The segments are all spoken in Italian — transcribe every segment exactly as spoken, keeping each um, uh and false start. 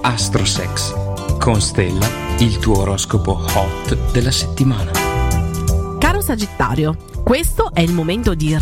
Astrosex. Con Stella, il tuo oroscopo hot della settimana. Caro Sagittario, questo è il momento di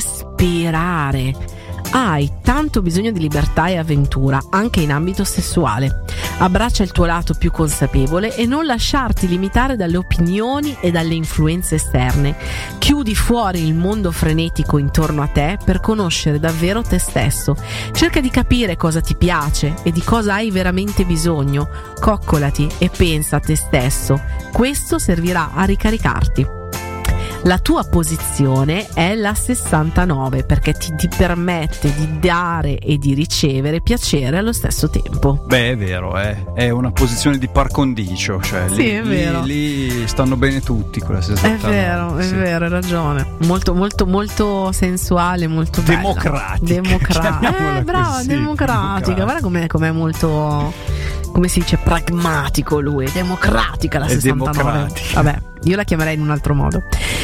respirare. Hai tanto bisogno di libertà e avventura, anche in ambito sessuale. Abbraccia il tuo lato più consapevole e non lasciarti limitare dalle opinioni e dalle influenze esterne. Chiudi fuori il mondo frenetico intorno a te per conoscere davvero te stesso. Cerca di capire cosa ti piace e di cosa hai veramente bisogno. Coccolati e pensa a te stesso. Questo servirà a ricaricarti. La tua posizione è la sessantanove perché ti, ti permette di dare e di ricevere piacere allo stesso tempo. Beh, è vero, eh. È una posizione di par condicio, cioè sì, lì, è vero. Lì, lì stanno bene tutti con la sessantanove. È vero, è sì. vero, hai ragione. Molto, molto, molto sensuale, molto bella. Democratica. Democratica. Eh, brava, così, democratica. democratica. Guarda com'è, com'è molto, come si dice, pragmatico lui. Democratica la È sessantanove. democratica. Vabbè, io la chiamerei in un altro modo.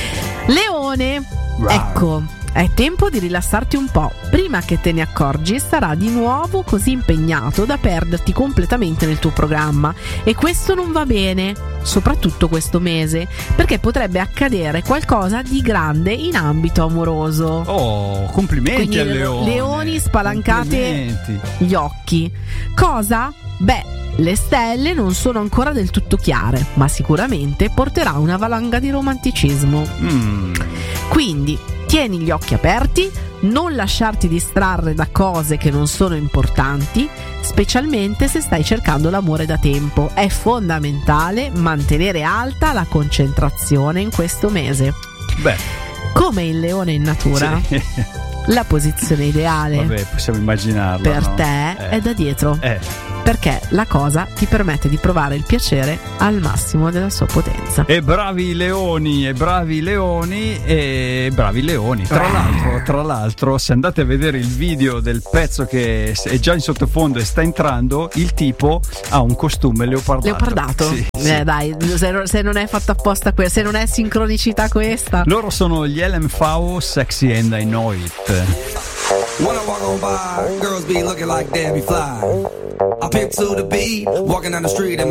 Leone, wow. Ecco, è tempo di rilassarti un po'. Prima che te ne accorgi, sarà di nuovo così impegnato da perderti completamente nel tuo programma. E questo non va bene, soprattutto questo mese, perché potrebbe accadere qualcosa di grande in ambito amoroso. Oh, complimenti Quindi, al leone. leoni, spalancate Complimenti. gli occhi. Cosa? Beh, le stelle non sono ancora del tutto chiare, ma sicuramente porterà una valanga di romanticismo. Mm. Quindi tieni gli occhi aperti, non lasciarti distrarre da cose che non sono importanti, specialmente se stai cercando l'amore da tempo. È fondamentale mantenere alta la concentrazione in questo mese. Beh, come il leone in natura, sì. La posizione ideale Vabbè, possiamo immaginarlo, per no? te eh. è da dietro. Eh. Perché la cosa ti permette di provare il piacere al massimo della sua potenza. E bravi i leoni, e bravi i leoni, e bravi leoni. Tra l'altro, tra l'altro, se andate a vedere il video del pezzo che è già in sottofondo e sta entrando, il tipo ha un costume leopardato. Leopardato? Sì, eh, sì. Dai, se, se non è fatta apposta questa, se non è sincronicità questa. Loro sono gli L M V O, Sexy and I Know It. When I walk on by, girls be looking like Debbie Fly. I pimp to the beat, walking down the street and my